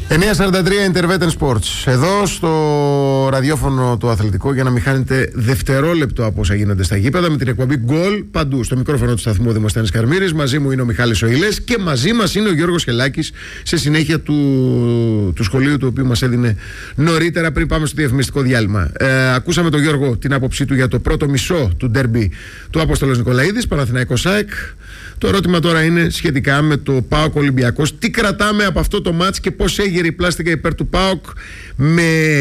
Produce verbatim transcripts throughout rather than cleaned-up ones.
εννιά σαράντα τρία Intervetten Sports. Εδώ στο ραδιόφωνο το αθλητικό, για να μην χάνετε δευτερόλεπτο από όσα γίνονται στα γήπεδα, με την εκπομπή Γκολ παντού. Στο μικρόφωνο του σταθμού Δημοσθένης Καρμύρης. Μαζί μου είναι ο Μιχάλης Οηλές και μαζί μας είναι ο Γιώργος Χελάκης, σε συνέχεια του, του σχολείου του οποίου μας έδινε νωρίτερα πριν πάμε στο διαφημιστικό διάλειμμα. Ε, ακούσαμε τον Γιώργο την άποψή του για το πρώτο μισό του ντέρμπι του Απόστολος Νικολαίδης, Παναθηναϊκός ΑΕΚ. Το ερώτημα τώρα είναι σχετικά με το ΠΑΟΚ Ολυμπιακός. Τι κρατάμε από αυτό το μάτς και πώς έγειρε η πλάστικα υπέρ του ΠΑΟΚ με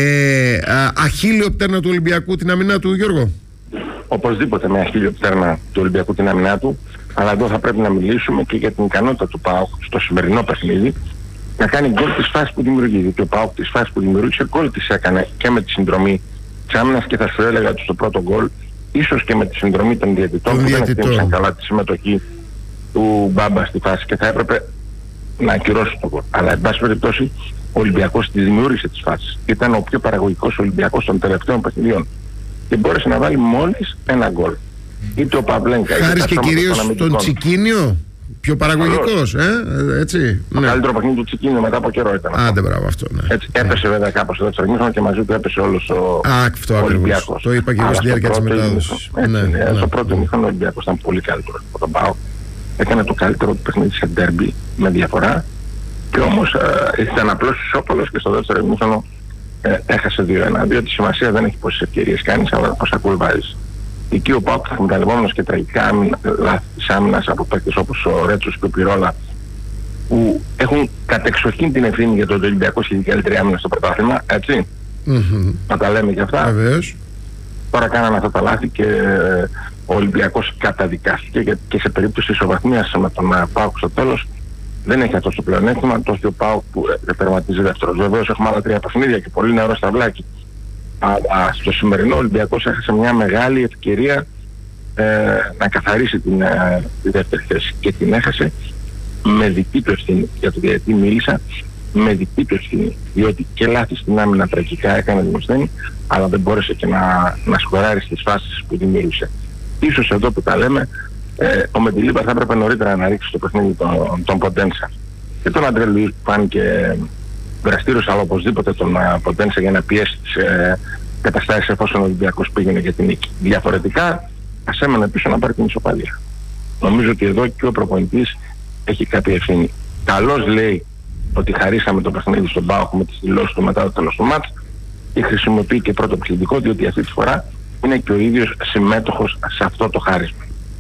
α, αχίλιο πτέρνα του Ολυμπιακού την αμυνά του, Γιώργο? Οπωσδήποτε με αχίλιο πτέρνα του Ολυμπιακού την αμυνά του, αλλά εδώ θα πρέπει να μιλήσουμε και για την ικανότητα του ΠΑΟΚ στο σημερινό παιχνίδι να κάνει γκολ της φάσης που δημιουργεί. Γιατί ο ΠΑΟΚ της φάσης που δημιουργήσε γκολ της έκανε και με τη συνδρομή της άμυνας, και θα σου έλεγα ότι στο πρώτο γκολ ίσως και με τη συνδρομή των διαιτητών που δεν εκτίμησαν καλά τη συμμετοχή του Μπάμπα στη φάση και θα έπρεπε να ακυρώσει το γκολ. Αλλά εν πάση περιπτώσει ο Ολυμπιακός τη δημιούργησε τις φάσεις. Ήταν ο πιο παραγωγικός Ολυμπιακός των τελευταίων παιχνιδιών και μπόρεσε να βάλει μόλις ένα γκολ. Είτε ο Παβλένκα, χάρη και κυρίως στον Τσικίνιο, πιο παραγωγικός, ε, έτσι. Το ναι. καλύτερο παιχνίδι του Τσικίνιο μετά από καιρό ήταν. Άντε, μπράβο, αυτό. Ναι. Έτσι, έπεσε βέβαια κάπως εδώ στο και μαζί του έπεσε όλος ο Ολυμπιακός. Το είπα και εγώ στη διάρκεια της μετάδοσης. Στο πρώτο μήχρονο ο Ολυμπιακός ήταν πολύ καλύτερο από τον ΠΑΟΚ. Έκανε το καλύτερο του παιχνίδι σε ντέρμπι με διαφορά και όμως ε, ήταν απλώς ισόπαλος και στο δεύτερο ημίχρονο ε, έχασε δύο ένα. Διότι σημασία δεν έχει πόσες ευκαιρίες κάνεις, αλλά πόσα γκολ βάζεις. Εκεί ο ΠΑΟΚ θα εκμεταλλευόμενος και τραγικά λάθη της άμυνας από παίκτες όπως ο Ρέτσος και ο Πυρόλα, που έχουν κατεξοχήν την ευθύνη για τον Ολυμπιακό και την καλύτερη άμυνα στο πρωτάθλημα, έτσι. Mm-hmm. Να τα λέμε και αυτά. Βεβαίως. Τώρα κάνανε αυτά τα λάθη και ο Ολυμπιακός καταδικάστηκε, γιατί και σε περίπτωση ισοβαθμίας με τον ΠΑΟΚ στο τέλος δεν έχει αυτό το πλεονέκτημα, το έχει ο ΠΑΟΚ που τερματίζει δεύτερος. Βεβαίως έχουμε άλλα τρία παιχνίδια και πολύ νερό στα βλάκι. Αλλά στο σημερινό ο Ολυμπιακός έχασε μια μεγάλη ευκαιρία ε, να καθαρίσει την, ε, τη δεύτερη θέση και την έχασε με δική του ευθύνη. Για το διαιτητή μίλησα, με δική του ευθύνη, διότι και λάθη στην άμυνα τραγικά έκανε Δημοσθένη, αλλά δεν μπόρεσε και να, να σκοράρει στις φάσεις που δημιούργησε. Ίσως εδώ που τα λέμε, ε, ο Μεντιλίμπα θα έπρεπε νωρίτερα να ρίξει το παιχνίδι των, των Ποντένσα. Και τον Αντρέ Λουίς που φάνηκε δραστήριος, αλλά οπωσδήποτε τον uh, Ποντένσα για να πιέσει τις ε, καταστάσεις εφόσον ο Ολυμπιακός πήγαινε για την νίκη. Διαφορετικά, ας έμενε πίσω να πάρει την ισοπαλία. Νομίζω ότι εδώ και ο προπονητής έχει κάποια ευθύνη. Καλώς λέει ότι χαρίσαμε το παιχνίδι στον ΠΑΟΚ με τις δηλώσεις του μετά το τέλος του μάτς και χρησιμοποιεί και πρώτο πληθυντικό, διότι αυτή τη φορά είναι και ο ίδιος συμμέτοχος σε αυτό το χάρισμα.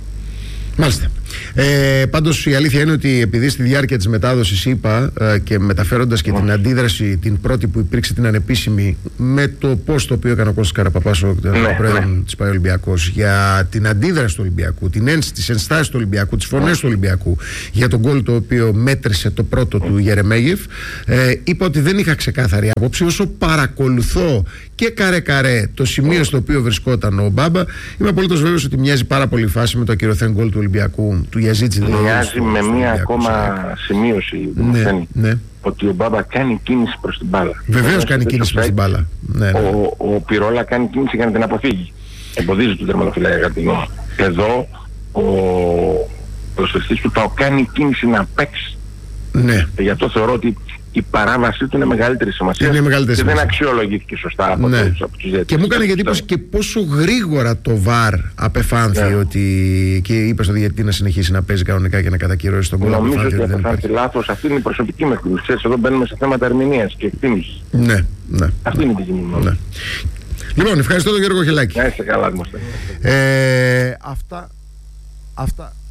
Μάλιστα. Ε, πάντως η αλήθεια είναι ότι επειδή στη διάρκεια της μετάδοσης είπα ε, και μεταφέροντας και mm. την αντίδραση την πρώτη που υπήρξε την ανεπίσημη με το πώς το οποίο έκανε ο Κώστας Καραπαπάς, ο ναι, πρόεδρος ναι. της ΠΑΕ Ολυμπιακός, για την αντίδραση του Ολυμπιακού, την ένσταση, τις ενστάσεις του Ολυμπιακού, τις φωνές mm. του Ολυμπιακού για τον γκολ το οποίο μέτρησε το πρώτο mm. του Γερεμέγεφ, ε, είπα ότι δεν είχα ξεκάθαρη άποψη. Όσο παρακολουθώ και καρέ καρέ το σημείο στο οποίο βρισκόταν ο Μπάμπα, είμαι απολύτως βέβαιος ότι μοιάζει πάρα πολύ φάση με το ακυρωθέν γκολ του Ολυμπιακού, του Γιαζίτση. Μοιάζει με μία ακόμα σημείωση, ναι, ναι. ότι ο Μπάμπα κάνει κίνηση προς την μπάλα. Βεβαίως κάνει κίνηση προς την μπάλα. Ναι, ναι. Ο, ο Πυρόλα κάνει κίνηση για να την αποφύγει. Εμποδίζει τον τερματοφύλακα Γατινό. Εδώ ο προσφερστής του ΠΑΟΚ κάνει κίνηση να παίξει. Ναι. Και γι' αυτό θεωρώ ότι η παράβασή του είναι μεγαλύτερη σημασία είναι μεγαλύτερη και σημασία. δεν αξιολογήθηκε σωστά από, ναι. τους, από τους διαιτητές. Και μου έκανε εντύπωση και πόσο γρήγορα το βαρ απεφάνθη, ναι. ότι και είπε στο διαιτητή να συνεχίσει να παίζει κανονικά και να κατακυρώσει τον γκολ. Νομίζω ότι απεφάνθη λάθος. Αυτή είναι η προσωπική μου εκτίμηση. Εδώ μπαίνουμε σε θέματα ερμηνείας και εκτίμησης. Ναι, ναι. Αυτή είναι η δική μου. Ναι. Λοιπόν, ευχαριστώ τον Γιώργο Χελάκη. Να είστε καλά, είμαστε. Ε, αυτά, αυτά